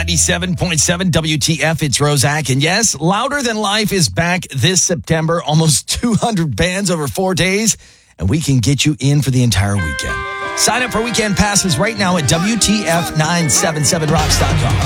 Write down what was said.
97.7 WTF, it's Roszak. And yes, Louder Than Life is back this September. Almost 200 bands over 4 days. And we can get you in for the entire weekend. Sign up for weekend passes right now at WTF977rocks.com.